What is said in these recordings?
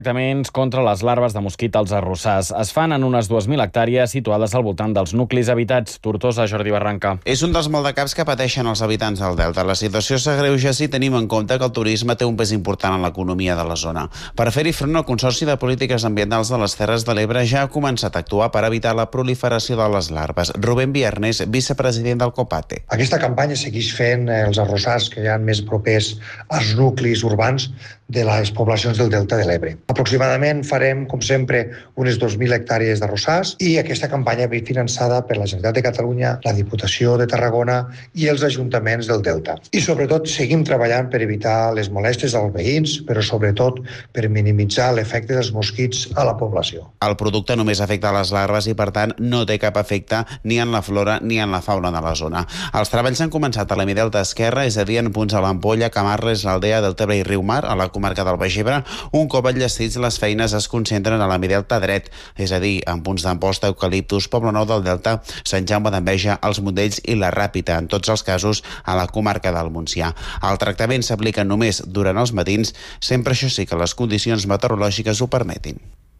Tractaments contra les larves de mosquit als arrossars. Es fan en unes 2.000 hectàrees situades al voltant dels nuclis habitats. Tortosa, Jordi Barranca. És un dels maldecaps que pateixen els habitants del Delta. La situació s'agreuja si tenim en compte que el turisme té un pes important en l'economia de la zona. Per fer-hi front, el Consorci de Polítiques Ambientals de les Terres de l'Ebre ja ha començat a actuar per evitar la proliferació de les larves. Rubén Viernes, vicepresident del COPATE. Aquesta campanya segueix fent els arrossars que hi ha més propers als nuclis urbans de les poblacions del Delta de l'Ebre. Aproximadament farem, com sempre, unes 2.000 hectàrees d'arrossars i aquesta campanya ve finançada per la Generalitat de Catalunya, la Diputació de Tarragona i els ajuntaments del Delta. I sobretot seguim treballant per evitar les molèsties als veïns, però sobretot per minimitzar l'efecte dels mosquits a la població. El producte només afecta les larves i, per tant, no té cap efecte ni en la flora ni en la fauna de la zona. Els treballs han començat a la Midelta esquerra, és a dir, en punts a l'Ampolla, Camarles, l'Aldea, Deltebre i Riumar, a la comarca del Baix Ebre. Un cop enllestits, les feines es concentren a la Midelta dret, és a dir, en punts d'Amposta, Eucaliptus, Poblenou del Delta, Sant Jaume d'Enveja, els Montells i la Ràpita, en tots els casos a la comarca del Montsià. El tractament s'aplica només durant els matins, sempre això sí que les condicions meteorològiques ho permetin.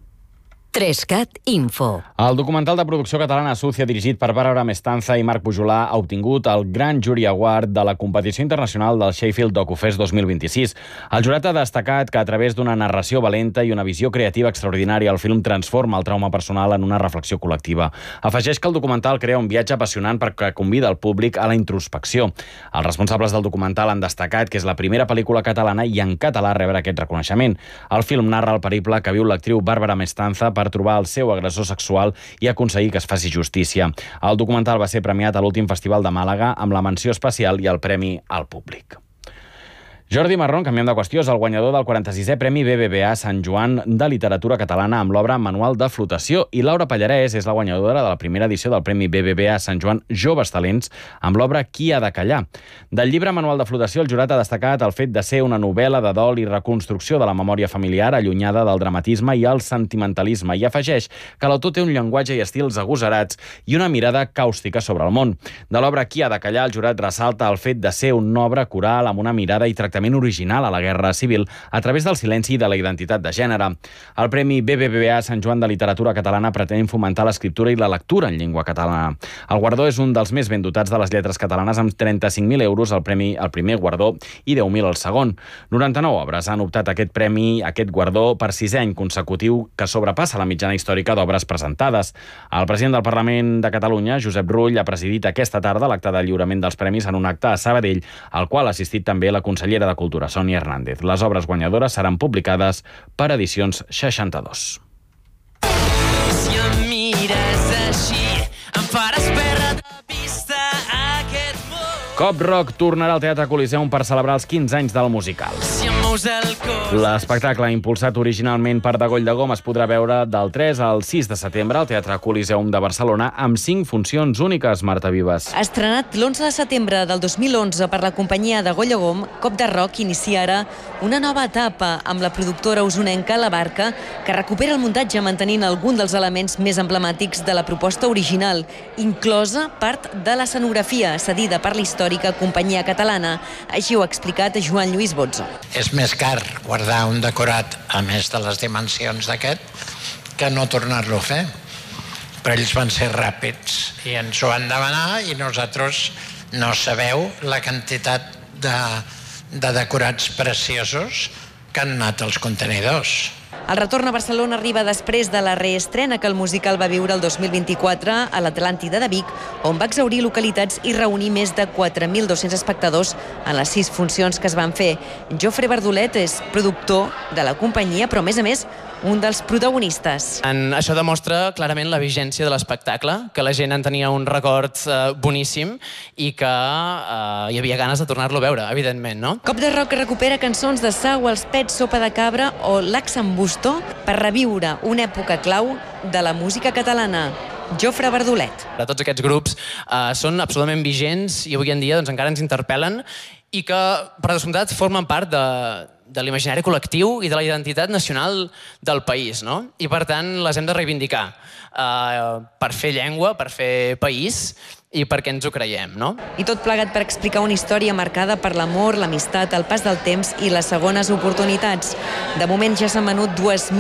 3CAT Info. El documental de producció catalana Sucia, dirigit per Bàrbara Mestanza i Marc Pujolà, ha obtingut el Grand Jury Award de la competició internacional del Sheffield DocuFest 2026. El jurat ha destacat que a través d'una narració valenta i una visió creativa extraordinària, el film transforma el trauma personal en una reflexió col·lectiva. Afegeix que el documental crea un viatge apassionant perquè convida el públic a la introspecció. Els responsables del documental han destacat que és la primera pel·lícula catalana i en català a rebre aquest reconeixement. El film narra el periple que viu l'actriu Bàrbara Mestanza per trobar el seu agressor sexual i aconseguir que es faci justícia. El documental va ser premiat a l'últim Festival de Màlaga amb la menció especial i el premi al públic. Jordi Marrón, canviem de qüestió, és el guanyador del 46è Premi BBVA Sant Joan de Literatura Catalana amb l'obra Manual de Flotació, i Laura Pallarès és la guanyadora de la primera edició del Premi BBVA Sant Joan Joves Talents amb l'obra Qui ha de callar. Del llibre Manual de Flotació, el jurat ha destacat el fet de ser una novel·la de dol i reconstrucció de la memòria familiar allunyada del dramatisme i el sentimentalisme, i afegeix que l'autor té un llenguatge i estils agosarats i una mirada càustica sobre el món. De l'obra Qui ha de callar, el jurat ressalta el fet de ser una obra coral amb una mirada i tractament original a la Guerra Civil a través del silenci i de la identitat de gènere. El Premi BBVA Sant Joan de Literatura Catalana pretén fomentar l'escriptura i la lectura en llengua catalana. El guardó és un dels més ben dotats de les lletres catalanes, amb 35.000 euros el primer guardó i 10.000 el segon. 99 obres han optat a aquest guardó per 6è any consecutiu, que sobrepassa la mitjana històrica d'obres presentades. El president del Parlament de Catalunya, Josep Rull, ha presidit aquesta tarda l'acte de lliurament dels premis en un acte a Sabadell, al qual ha assistit també la consellera de Cultura, Sònia Hernández. Les obres guanyadores seran publicades per Edicions 62. Si em mires així, em faràs perdre de vista aquest món. Cop Rock tornarà al Teatre Coliseum per celebrar els 15 anys del musical. Si em mous el cos... L'espectacle, impulsat originalment per Degoll de Gom, es podrà veure del 3 al 6 de setembre al Teatre Coliseum de Barcelona amb 5 funcions úniques, Marta Vives. Estrenat l'11 de setembre del 2011 per la companyia Degoll de Gom, Cop de Rock inicia ara una nova etapa amb la productora usonenca La Barca, que recupera el muntatge mantenint algun dels elements més emblemàtics de la proposta original, inclosa part de l'escenografia cedida per la històrica companyia catalana. Així ho ha explicat Joan Lluís Bozzo. És més car guardar un decorat a més de les dimensions d'aquest que no tornar-lo a fer. Però ells van ser ràpids i ens ho van demanar, i nosaltres no sabeu la quantitat de decorats preciosos que han anat als contenidors. El retorn a Barcelona arriba després de la reestrena que el musical va viure el 2024 a l'Atlàntida de Vic, on va exhaurir localitats i reunir més de 4.200 espectadors en les 6 funcions que es van fer. Jofre Bardolet és productor de la companyia, però a més, un dels protagonistes. Això demostra clarament la vigència de l'espectacle, que la gent en tenia un record boníssim i que hi havia ganes de tornar-lo a veure, evidentment, no? Cop de Rock recupera cançons de Sau, Els Pets, Sopa de Cabra o L'Axambusto per reviure una època clau de la música catalana. Jofre Bardolet. Tots aquests grups són absolutament vigents i avui en dia encara ens interpel·len i que, per descomptat, formen part de l'imaginari col·lectiu i de la identitat nacional del país, no? I, per tant, les hem de reivindicar per fer llengua, per fer país i perquè ens ho creiem, no? I tot plegat per explicar una història marcada per l'amor, l'amistat, el pas del temps i les segones oportunitats. De moment ja s'han venut 2.000